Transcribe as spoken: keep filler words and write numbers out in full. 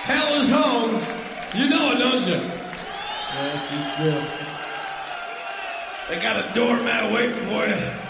Hell is home. You know it, don't you? Yes, you do. They got a doormat waiting for you.